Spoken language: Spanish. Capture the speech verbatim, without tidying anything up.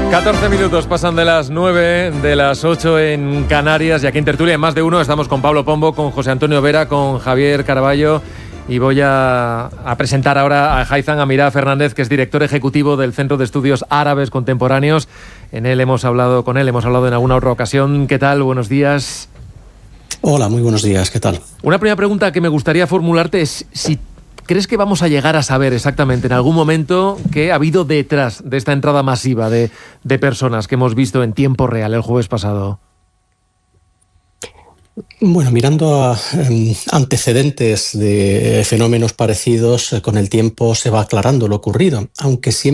catorce minutos pasan de las nueve, de las ocho en Canarias, y aquí en Tertulia, en Más de Uno, estamos con Pablo Pombo, con José Antonio Vera, con Javier Caraballo, y voy a, a presentar ahora a Haitham Amirah Fernández, que es director ejecutivo del Centro de Estudios Árabes Contemporáneos. En él hemos hablado, con él hemos hablado en alguna otra ocasión. ¿Qué tal? Buenos días. Hola, muy buenos días. ¿Qué tal? Una primera pregunta que me gustaría formularte es si ¿crees que vamos a llegar a saber exactamente en algún momento qué ha habido detrás de esta entrada masiva de, de personas que hemos visto en tiempo real el jueves pasado? Bueno, mirando a eh, antecedentes de fenómenos parecidos, eh, con el tiempo se va aclarando lo ocurrido, aunque siempre